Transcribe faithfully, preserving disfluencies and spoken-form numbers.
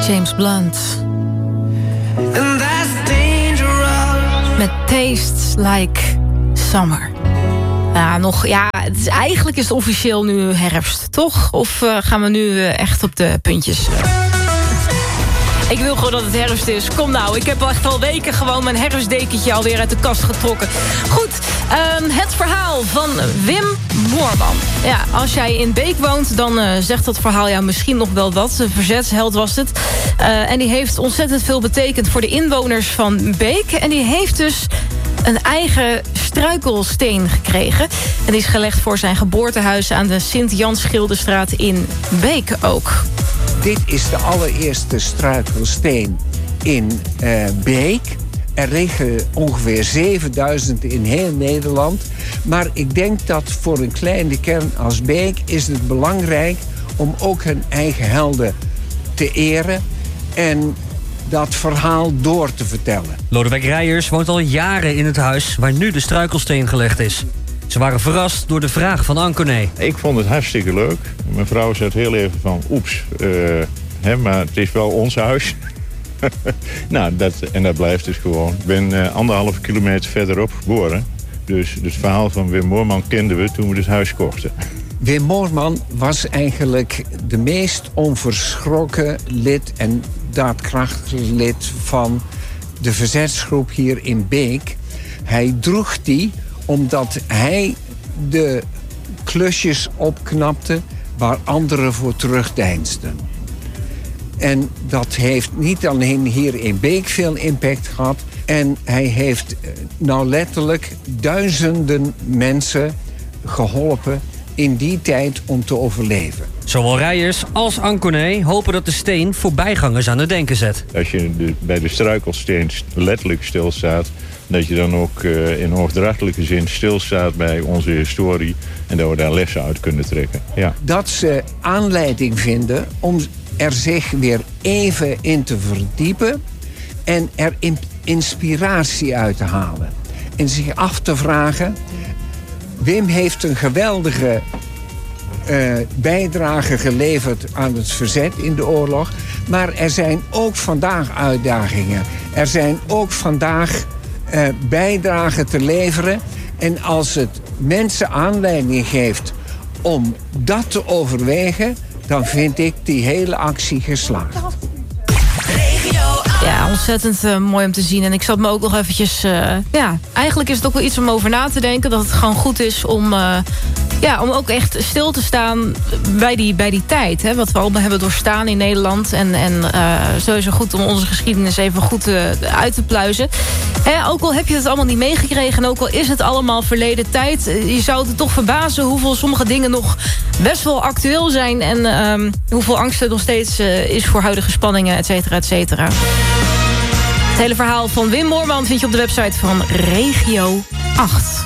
James Blunt. And that's dangerous. Met Tastes Like Summer. Ja, nog, ja, het is, eigenlijk is het officieel nu herfst, toch? Of uh, gaan we nu uh, echt op de puntjes? Ik wil gewoon dat het herfst is. Kom nou, ik heb echt al weken gewoon mijn herfstdekentje alweer uit de kast getrokken. Goed, um, het verhaal van Wim Moorman. Ja, als jij in Beek woont, dan uh, zegt dat verhaal jou misschien nog wel wat. Een verzetsheld was het. Uh, en die heeft ontzettend veel betekend voor de inwoners van Beek. En die heeft dus een eigen struikelsteen gekregen. En die is gelegd voor zijn geboortehuis aan de Sint-Jans-Schildestraat in Beek ook. Dit is de allereerste struikelsteen in uh, Beek. Er liggen ongeveer zevenduizend in heel Nederland. Maar ik denk dat voor een kleine kern als Beek is het belangrijk om ook hun eigen helden te eren en dat verhaal door te vertellen. Lodewijk Rijers woont al jaren in het huis waar nu de struikelsteen gelegd is. Ze waren verrast door de vraag van Ankoné. Ik vond het hartstikke leuk. Mijn vrouw zat heel even van, oeps, uh, hè, maar het is wel ons huis. nou, dat, en dat blijft dus gewoon. Ik ben uh, anderhalve kilometer verderop geboren. Dus het verhaal van Wim Moorman kenden we toen we het huis kochten. Wim Moorman was eigenlijk de meest onverschrokken lid en daadkrachtig lid van de verzetsgroep hier in Beek. Hij droeg die omdat hij de klusjes opknapte waar anderen voor terugdeinsden. En dat heeft niet alleen hier in Beek veel impact gehad. En hij heeft nou letterlijk duizenden mensen geholpen in die tijd om te overleven. Zowel Rijers als Ankoné hopen dat de steen voorbijgangers aan het denken zet. Als je de, bij de struikelsteen letterlijk stilstaat, dat je dan ook uh, in hoogdrachtelijke zin stilstaat bij onze historie en dat we daar lessen uit kunnen trekken. Ja. Dat ze aanleiding vinden om er zich weer even in te verdiepen en er in, inspiratie uit te halen. En zich af te vragen, Wim heeft een geweldige uh, bijdrage geleverd aan het verzet in de oorlog, maar er zijn ook vandaag uitdagingen. Er zijn ook vandaag uh, bijdragen te leveren. En als het mensen aanleiding geeft om dat te overwegen, dan vind ik die hele actie geslaagd. Ja, ontzettend uh, mooi om te zien. En ik zat me ook nog eventjes... Uh, ja, eigenlijk is het ook wel iets om over na te denken. Dat het gewoon goed is om... Uh, ja, om ook echt stil te staan bij die, bij die tijd. Hè, wat we allemaal hebben doorstaan in Nederland. En, en uh, sowieso goed om onze geschiedenis even goed uh, uit te pluizen. Hè, ook al heb je het allemaal niet meegekregen. En ook al is het allemaal verleden tijd. Je zou het toch verbazen hoeveel sommige dingen nog best wel actueel zijn. En uh, hoeveel angst er nog steeds uh, is voor huidige spanningen, et cetera, et cetera. Het hele verhaal van Wim Moorman vind je op de website van Regio acht.